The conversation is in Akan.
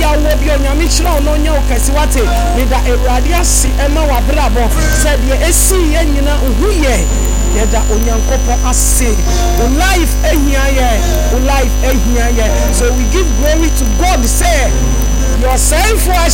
ya wo bi onyame chira ono nya okasi wate me da Awurade ase ema wabrabo said ye esi ye nyina uhuye ye da onyankopo ase o life ehia ye so we give glory to God say your self